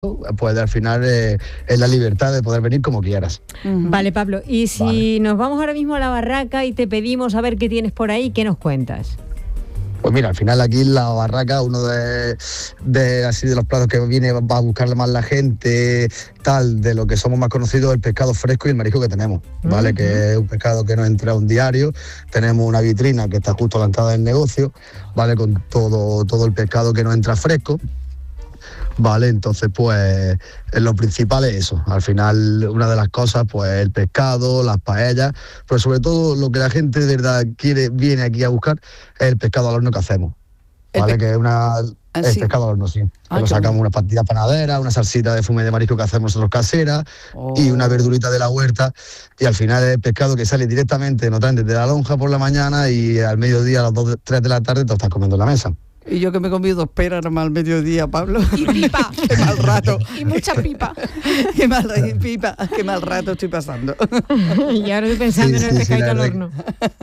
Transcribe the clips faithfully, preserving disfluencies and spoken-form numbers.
pues al final eh, es la libertad de poder venir como quieras. Uh-huh. Vale, Pablo, y si vale. nos vamos ahora mismo a la barraca y te pedimos a ver qué tienes por ahí, ¿qué nos cuentas? Pues mira, al final aquí en la barraca, uno de, de así de los platos que viene va a buscarle más la gente, tal, de lo que somos más conocidos, el pescado fresco y el marisco que tenemos, ¿vale? Uh-huh. Que es un pescado que nos entra un diario. Tenemos una vitrina que está justo a la entrada del negocio, ¿vale? Con todo, todo el pescado que nos entra fresco. Vale, entonces pues lo principal es eso. Al final una de las cosas pues el pescado, las paellas, pero sobre todo lo que la gente de verdad quiere, viene aquí a buscar es el pescado al horno que hacemos, ¿vale? Pe- que es una el sí. pescado al horno, sí. Ah, que lo sacamos bueno. Unas pastillas panaderas, una salsita de fume de marisco que hacemos nosotros casera oh. y una verdurita de la huerta, y al final es el pescado que sale directamente, nos traen desde la lonja por la mañana y al mediodía a las dos, tres de la tarde te lo estás comiendo en la mesa. Y yo que me he comido dos peras nomás al mediodía, Pablo. Y pipa. Qué mal rato. Y mucha pipa. Qué mal pipa, qué mal rato estoy pasando. Y ahora estoy pensando sí, en el sí, pescadito sí, al horno.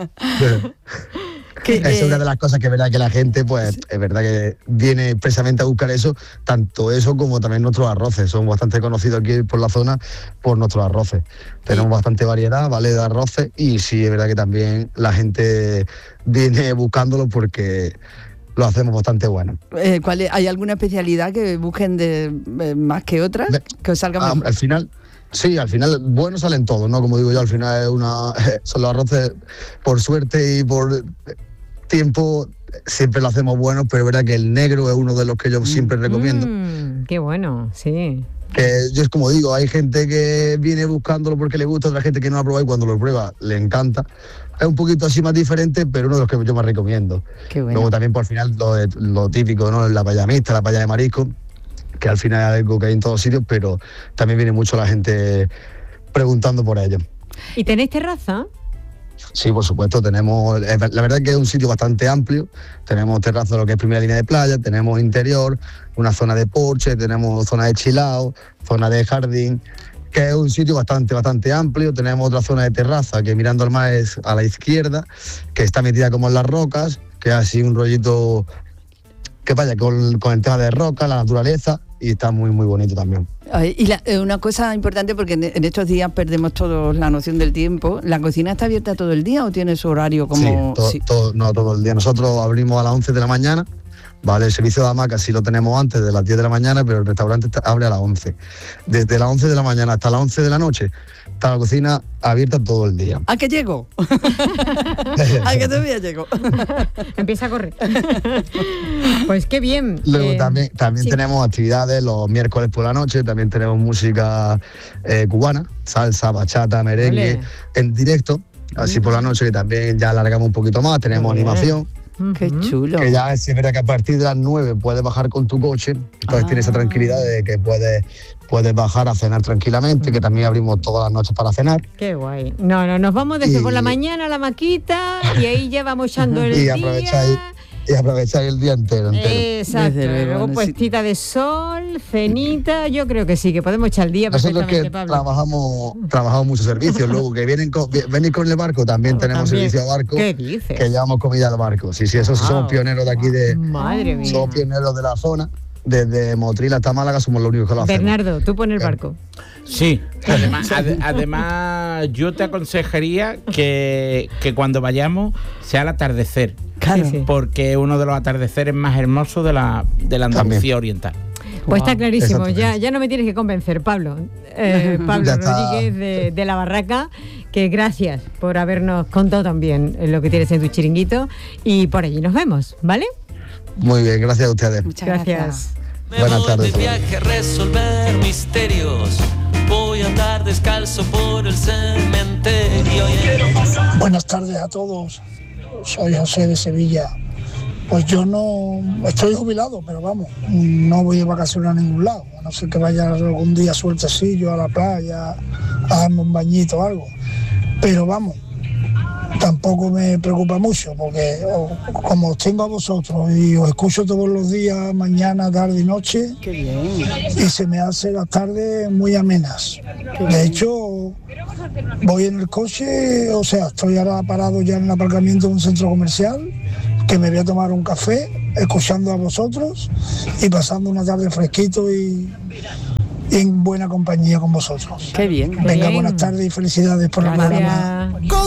Que, Esa es una de las cosas que es verdad que la gente, pues, sí. es verdad que viene expresamente a buscar eso, tanto eso como también nuestros arroces. Son bastante conocidos aquí por la zona por nuestros arroces. Tenemos sí. bastante variedad, ¿vale? De arroces, y sí, es verdad que también la gente viene buscándolo porque lo hacemos bastante bueno. Eh, ¿cuál es, ¿Hay alguna especialidad que busquen de eh, más que otra? De, que os salga ah, mejor. Al final, sí, al final, bueno salen todos, ¿no? Como digo yo, al final es una, son los arroces, por suerte y por tiempo, siempre lo hacemos buenos, pero es verdad que el negro es uno de los que yo siempre mm, recomiendo. Qué bueno, sí. Que yo es como digo, hay gente que viene buscándolo porque le gusta, otra gente que no lo ha probado y cuando lo prueba le encanta. Es un poquito así más diferente, pero uno de los que yo más recomiendo. Qué bueno. Luego también por final lo, lo típico, ¿no? La paella mixta, la paella de marisco, que al final es algo que hay en todos sitios, pero también viene mucho la gente preguntando por ello. ¿Y tenéis terraza? Sí, por supuesto, tenemos, la verdad es que es un sitio bastante amplio, tenemos terraza de lo que es primera línea de playa, tenemos interior, una zona de porche, tenemos zona de chilao, zona de jardín, que es un sitio bastante, bastante amplio. Tenemos otra zona de terraza que mirando al mar es a la izquierda, que está metida como en las rocas, que es así un rollito que vaya con, con el tema de roca, la naturaleza, y está muy, muy bonito también. Y la, una cosa importante, porque en, en estos días perdemos todos la noción del tiempo, ¿la cocina está abierta todo el día o tiene su horario como...? Sí, todo, sí. todo, no, todo el día. Nosotros abrimos a las once de la mañana, vale, el servicio de hamaca sí lo tenemos antes de las diez de la mañana, pero el restaurante está, abre a las once. Desde las once de la mañana hasta las once de la noche está la cocina abierta todo el día. ¿A qué llego? ¿A qué todavía llego? Empieza a correr. Pues qué bien. Luego eh, también, también sí. tenemos actividades los miércoles por la noche, también tenemos música eh, cubana, salsa, bachata, merengue, vale. en directo, así por la noche, que también ya alargamos un poquito más, tenemos Bien. animación. Qué chulo. Que ya es verdad que a partir de las nueve puedes bajar con tu coche, entonces ah. tienes esa tranquilidad de que puedes, puedes bajar a cenar tranquilamente, que también abrimos todas las noches para cenar. Qué guay. No, no, nos vamos desde y, por la mañana a la maquita y ahí ya vamos echando el y día. Aprovecháis, y aprovecháis el día entero. entero. Exacto. Luego puestita de sol, cenita, yo creo que sí, que podemos echar el día Nosotros perfectamente, que Pablo. Trabajamos, trabajamos muchos servicios, luego que vienen con, venís con el barco, también oh, tenemos también. servicio a barco. ¿Qué dices? Que llevamos comida al barco. Sí, sí, eso wow. somos pioneros de aquí de... Madre mía. Somos pioneros de la zona. Desde Motril hasta Málaga somos los únicos que lo hacemos. Bernardo, tú pones el barco. Sí, además, ad, además yo te aconsejaría que, que cuando vayamos sea al atardecer. Claro. Sí, sí. Porque es uno de los atardeceres más hermosos de la, de la Andalucía También. oriental. Pues wow. está clarísimo, ya, ya no me tienes que convencer, Pablo. Eh, Pablo Rodríguez de, de La Barraca, que gracias por habernos contado también lo que tienes en tu chiringuito y por allí nos vemos, ¿vale? Muy bien, gracias a ustedes. Muchas gracias. gracias. Me Buenas voy tardes. de viaje a resolver misterios. Voy a andar descalzo por el cementerio. Buenas tardes a todos. Soy José de Sevilla. Pues yo no estoy jubilado, pero vamos, no voy de vacaciones a ningún lado. A no ser que vaya algún día sueltecillo a la playa, a darme un bañito o algo. Pero vamos, tampoco me preocupa mucho, porque como os tengo a vosotros y os escucho todos los días, mañana, tarde y noche, Qué bien. y se me hace las tardes muy amenas. De hecho, voy en el coche, o sea, estoy ahora parado ya en el aparcamiento de un centro comercial, que me voy a tomar un café, escuchando a vosotros y pasando una tarde fresquito y, en buena compañía con vosotros. Qué bien. Venga, bien. buenas tardes y felicidades por el programa. Gracias.